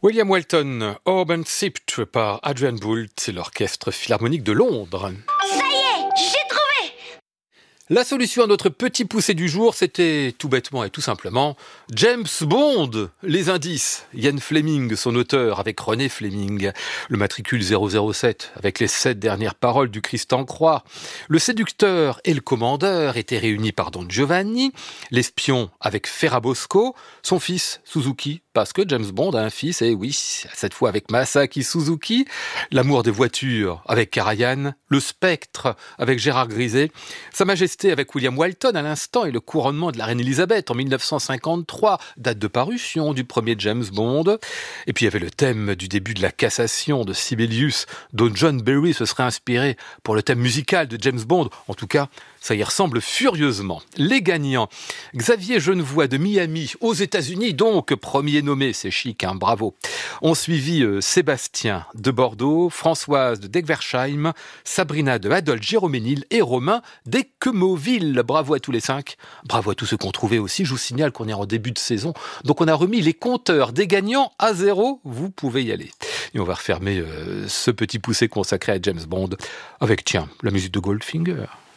William Walton, Orban Sipped par Adrian Boult, l'Orchestre Philharmonique de Londres. Ça y est, j'ai trouvé! La solution à notre petit poussé du jour, c'était tout bêtement et tout simplement James Bond. Les indices, Ian Fleming, son auteur, avec René Fleming. Le matricule 007, avec les 7 dernières paroles du Christ en croix. Le séducteur et le commandeur étaient réunis par Don Giovanni. L'espion avec Ferrabosco. Son fils, Suzuki, parce que James Bond a un fils, et oui, cette fois avec Masaki Suzuki. L'amour des voitures avec Karajan. Le spectre avec Gérard Griset. Sa Majesté avec William Walton à l'instant et le couronnement de la reine Elisabeth en 1953, date de parution du premier James Bond. Et puis il y avait le thème du début de la cassation de Sibelius, dont John Barry se serait inspiré pour le thème musical de James Bond. En tout cas, ça y ressemble furieusement. Les gagnants, Xavier Genevoix de Miami, aux États-Unis donc, premier nommé, c'est chic, hein, bravo. On suivi Sébastien de Bordeaux, Françoise de Degversheim, Sabrina de Adolphe-Géroménil et Romain d'Équemoville. Bravo à tous les 5. Bravo à tous ceux qu'on trouvait aussi. Je vous signale qu'on est en début de saison, donc on a remis les compteurs des gagnants à 0. Vous pouvez y aller. Et on va refermer ce petit poussé consacré à James Bond avec, tiens, la musique de Goldfinger.